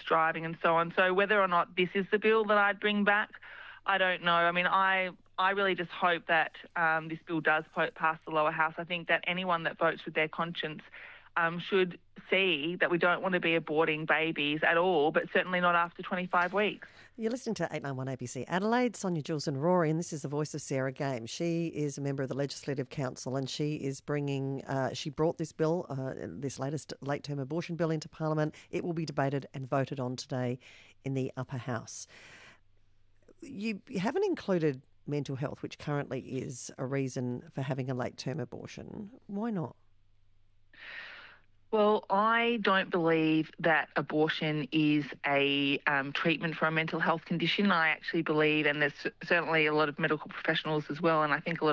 driving and so on. So whether or not this is the bill that I'd bring back, I don't know. I mean, I really just hope that this bill does pass the lower house. I think that anyone that votes with their conscience should see that we don't want to be aborting babies at all, but certainly not after 25 weeks. You're listening to 891 ABC Adelaide, Sonia, Jules and Rory, and this is the voice of Sarah Game. She is a member of the Legislative Council and she is she brought this bill, this latest late-term abortion bill into Parliament. It will be debated and voted on today in the upper house. You haven't included mental health, which currently is a reason for having a late-term abortion. Why not? Well, I don't believe that abortion is a treatment for a mental health condition. I actually believe, and there's certainly a lot of medical professionals as well, and I think a lot